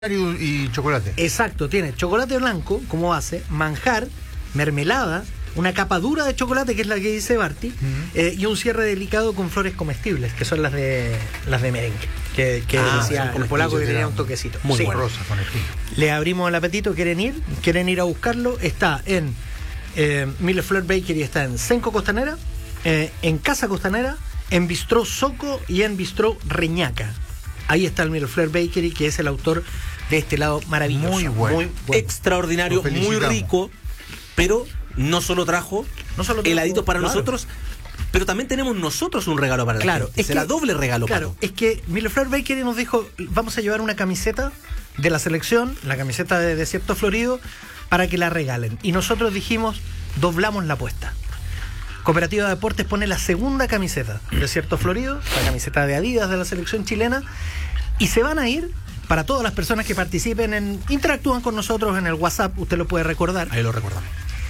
y chocolate. Exacto, tiene chocolate blanco como base, manjar, mermelada, una capa dura de chocolate, que es la que dice Barty, y un cierre delicado con flores comestibles, que son las de merengue, que decía el polaco, que tenía un toquecito. Muy rosa con el fin. Le abrimos el apetito, quieren ir a buscarlo. Está en Millefleur Bakery, está en Senco Costanera, en Casa Costanera, en Bistró Soco y en Bistró Reñaca. Ahí está el Millefleur Bakery, que es el autor de este helado maravilloso. Muy bueno. Extraordinario, muy rico, pero no solo trajo heladitos para nosotros, pero también tenemos nosotros un regalo para la gente. Será doble regalo. Claro, es que Millefleur Bakery nos dijo, vamos a llevar una camiseta de la selección, la camiseta de Desierto Florido, para que la regalen. Y nosotros dijimos, doblamos la apuesta. Cooperativa de Deportes pone la segunda camiseta de Desierto Florido, la camiseta de Adidas de la selección chilena, y se van a ir para todas las personas que participen, interactúan con nosotros en el WhatsApp, usted lo puede recordar. Ahí lo recordamos.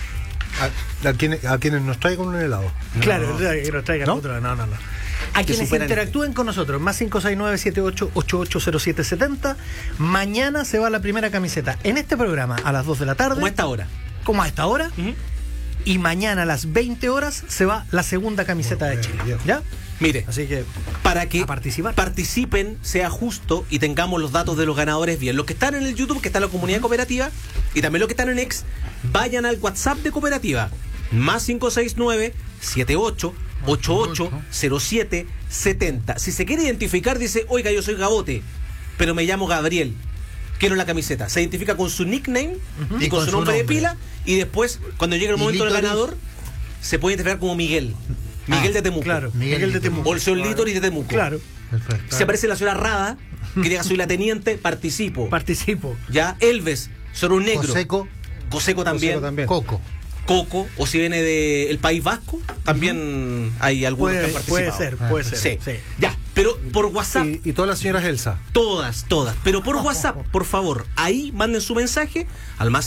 A quienes nos traigan un helado. Claro, que nos traigan otro. No. A quienes interactúen con nosotros, más 569-78880770. Mañana se va la primera camiseta en este programa a las 2 de la tarde. Como a esta hora. Y mañana a las 20 horas se va la segunda camiseta de Chile. ¿Ya? Mire, así que para que participen, sea justo y tengamos los datos de los ganadores bien. Los que están en el YouTube, que está en la comunidad cooperativa, y también los que están en X, vayan al WhatsApp de cooperativa, más 569-7888-0770. Si se quiere identificar, dice, oiga, yo soy Gabote, pero me llamo Gabriel, quiero la camiseta. Se identifica con su nickname y con su nombre de pila, y después, cuando llegue el momento del ganador, se puede identificar como Miguel. Miguel de Temuco. Claro, Miguel de Temuco. O el señor Lítoris de Temuco. Claro. Perfecto. Se aparece la señora Rada, que diga, soy la teniente, participo. Ya, Elves, Soro Negro. Coseco también. Coco, o si viene del País Vasco, también hay algunos que han participado. Puede ser. Sí. Ya, pero por WhatsApp. Y todas las señoras Elsa. Todas. Pero por WhatsApp, por favor, ahí manden su mensaje al más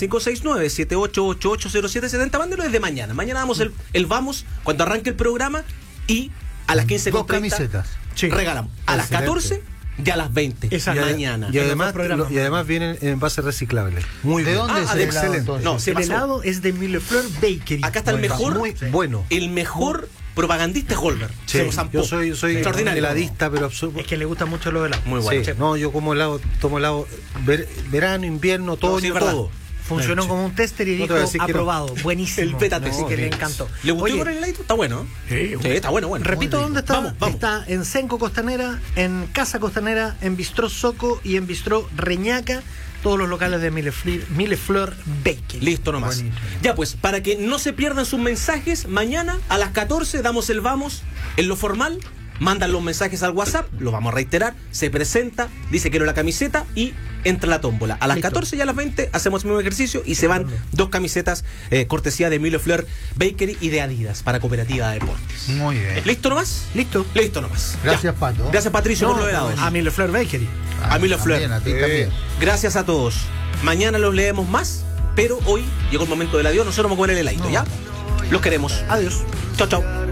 569-7888-0770. Mándenlo desde mañana. Mañana damos el vamos cuando arranque el programa, y a las 15:30 2 camisetas. Regalamos. A las 14 y a las 20. Mañana. Y además vienen en base reciclable. Muy ¿De bien. dónde es el excelente. helado? El helado es de Millefleur Bakery. Acá está el mejor. Muy bueno. El mejor propagandista es Holber. Sí, yo soy heladista, pero absoluto. Es que le gustan mucho los helados. Muy bueno. Sí. No, yo tomo helado verano, invierno, otoño, todo. Funcionó como un tester y dijo, aprobado, buenísimo. El beta test. Así que le encantó. ¿Le gustó por el heladito? Está bueno. Sí, está bueno. Repito, ¿dónde está? Vamos. Está en Senco Costanera, en Casa Costanera, en Bistró Soco y en Bistró Reñaca. Todos los locales de Millefleur Bakery. Listo nomás. Buenísimo. Ya pues, para que no se pierdan sus mensajes, mañana a las 14 damos el vamos en lo formal. Mandan los mensajes al WhatsApp, lo vamos a reiterar, se presenta, dice quiero la camiseta y entra la tómbola. A las 14 y a las 20 hacemos el mismo ejercicio y se van 2 camisetas cortesía de Millefleur Bakery y de Adidas para Cooperativa de Deportes. Muy bien. ¿Listo nomás? Listo nomás. Gracias, Pato. Gracias, Patricio, por los helados. A Millefleur Bakery. A Millefleur. A ti también. Gracias a todos. Mañana los leemos más, pero hoy llegó el momento del adiós. Nosotros vamos a comer el heladito, ¿ya? Los queremos. Adiós. Chao.